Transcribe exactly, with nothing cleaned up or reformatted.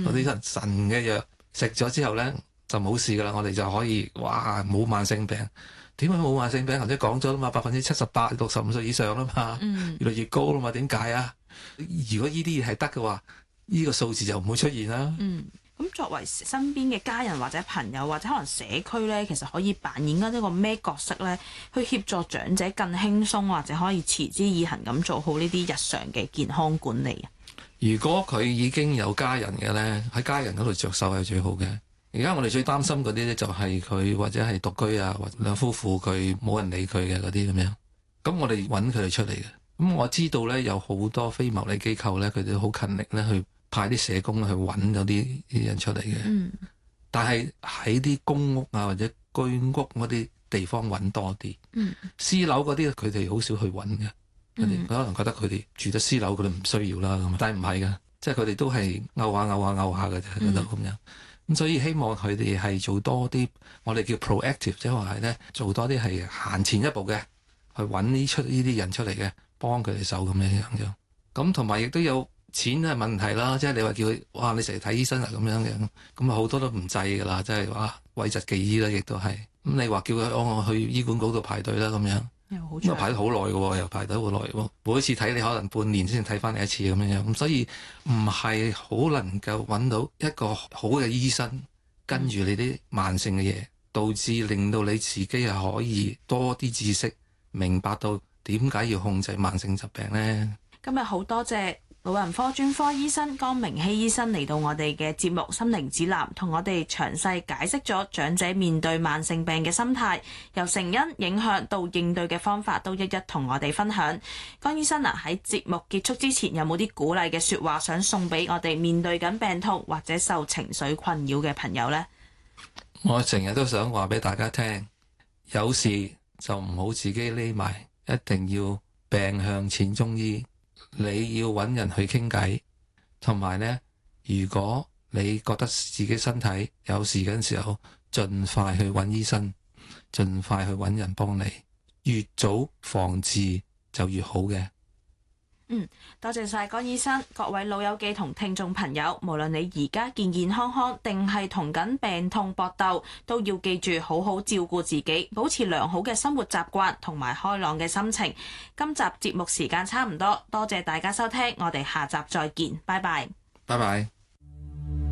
嗰啲神神嘅藥食咗之後咧就冇事噶啦，我哋就可以哇冇慢性病。點解冇慢性病？頭先講咗啦嘛，百分之七十八六十五歲以上啦嘛，嗯、越嚟越高啦嘛，點解啊？如果呢啲嘢係得嘅話，呢、呢個數字就唔會出現啦。 嗯，咁作為身邊嘅家人或者朋友或者可能社區咧，其實可以扮演緊呢個咩角色咧，去協助長者更輕鬆或者可以持之以恆咁做好呢啲日常嘅健康管理啊？ 如果佢已經有家人嘅咧，喺家人嗰度着手係最好嘅。而家我哋最擔心嗰啲咧，就係佢或者係獨居啊，或者兩夫婦佢冇人理佢嘅嗰啲咁樣。咁我哋揾佢哋出嚟嘅。咁我知道咧，有好多非牟利機構咧，佢哋好勤力咧，去派啲社工去揾嗰啲啲人出嚟嘅。嗯。但係喺啲公屋啊或者居屋嗰啲地方揾多啲。嗯。私樓嗰啲佢哋好少去揾嘅。佢哋可能覺得佢哋住得私樓，佢哋唔需要啦咁。但係唔係㗎，即係佢哋都係勾下勾下勾下嘅啫，喺度咁樣。咁所以希望佢哋係做多啲，我哋叫 proactive，即係話係咧做多啲係行前一步嘅，去揾呢出呢啲人出嚟嘅，幫佢哋手咁樣樣。咁同埋亦都有錢嘅問題啦，即係你話叫佢哇，你成日睇醫生啊咁樣嘅，咁啊好多都唔制㗎啦，即係話諱疾忌醫啦，亦都係。咁你話叫佢哦，我去醫管局度排隊啦咁樣，咁啊排得好耐㗎喎，又排得好耐喎，每一次睇你可能半年先睇翻你一次咁樣樣，咁所以唔係好能夠揾到一個好嘅醫生跟住你啲慢性嘅嘢，導致令到你自己係可以多啲知識，明白到點解要控制慢性疾病呢？ 今日好多謝老人科專科醫生江明希醫生嚟到我哋嘅節目《心靈指南》，同我哋詳細解釋咗長者面對慢性病嘅心態，由成因、影響到應對嘅方法，都一一同我哋分享。江醫生啊，喺節目結束之前，有冇啲鼓勵嘅說話想送俾我哋面對緊病痛或者受情緒困擾嘅朋友呢？ 我成日都想話俾大家聽，有事就唔好自己匿埋，一定要病向淺中醫。你要揾人去傾偈，同埋呢，如果你覺得自己身體有事嗰陣時候，盡快去揾醫生，盡快去揾人幫你，越早防治就越好嘅。 嗯，多謝晒江醫生，各位老友記同聽眾朋友，無論你而家健健康康定係同緊病痛搏鬥，都要記住好好照顧自己，保持良好嘅生活習慣同埋開朗嘅心情。今集節目時間差唔多，多謝大家收聽，我哋下集再見，拜拜， 拜拜。